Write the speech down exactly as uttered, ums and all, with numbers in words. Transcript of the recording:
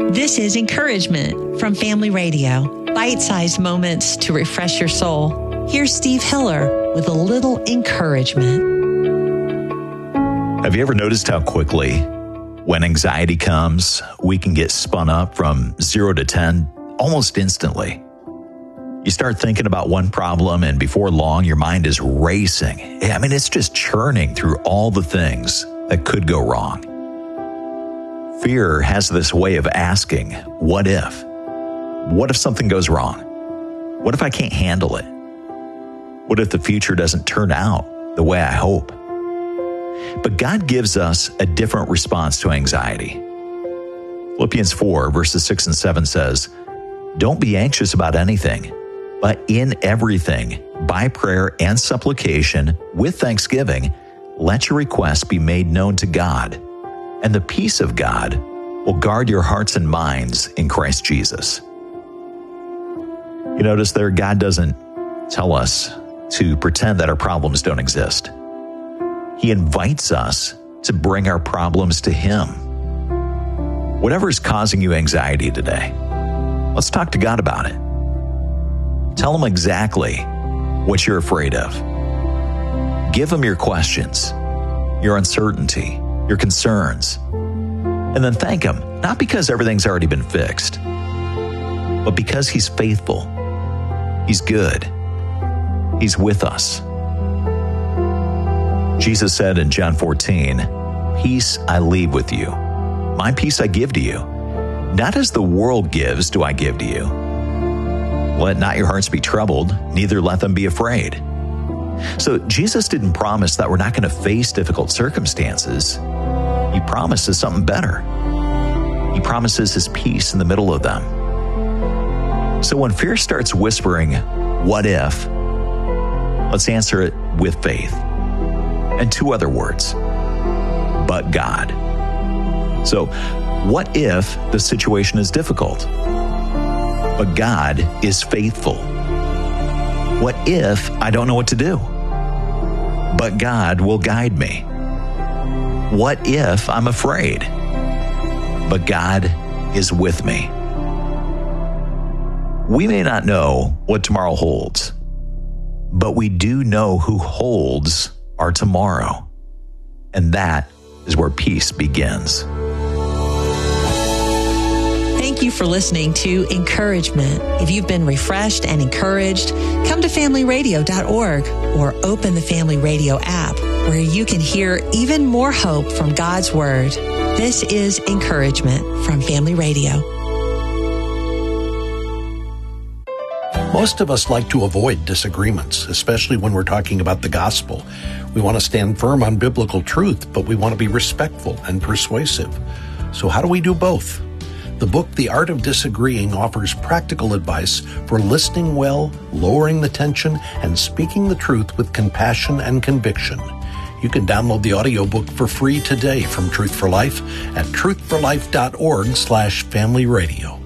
This is Encouragement from Family Radio. Bite-sized moments to refresh your soul. Here's Steve Hiller with a little encouragement. Have you ever noticed how quickly, when anxiety comes, we can get spun up from zero to ten almost instantly? You start thinking about one problem, and before long, your mind is racing. I mean, it's just churning through all the things that could go wrong. Fear has this way of asking, what if? What if something goes wrong? What if I can't handle it? What if the future doesn't turn out the way I hope? But God gives us a different response to anxiety. Philippians four, verses six and seven says, "Don't be anxious about anything, but in everything, by prayer and supplication, with thanksgiving, let your requests be made known to God, and the peace of God will guard your hearts and minds in Christ Jesus." You notice there, God doesn't tell us to pretend that our problems don't exist. He invites us to bring our problems to Him. Whatever is causing you anxiety today, let's talk to God about it. Tell Him exactly what you're afraid of. Give Him your questions, your uncertainty, your concerns, and then thank Him, not because everything's already been fixed, but because He's faithful, He's good, He's with us. Jesus said in John fourteen, "Peace I leave with you. My peace I give to you. Not as the world gives do I give to you. Let not your hearts be troubled, neither let them be afraid." So Jesus didn't promise that we're not going to face difficult circumstances. He promises something better. He promises His peace in the middle of them. So when fear starts whispering, "What if?" let's answer it with faith. And two other words, but God. So, what if the situation is difficult? But God is faithful. What if I don't know what to do? But God will guide me. What if I'm afraid? But God is with me. We may not know what tomorrow holds, but we do know who holds our tomorrow. And that is where peace begins. Thank you for listening to Encouragement. If you've been refreshed and encouraged, come to family radio dot org or open the Family Radio app where you can hear even more hope from God's Word. This is Encouragement from Family Radio. Most of us like to avoid disagreements, especially when we're talking about the gospel. We want to stand firm on biblical truth, but we want to be respectful and persuasive. So how do we do both? The book, The Art of Disagreeing, offers practical advice for listening well, lowering the tension, and speaking the truth with compassion and conviction. You can download the audiobook for free today from Truth for Life at truth for life dot org slash family radio.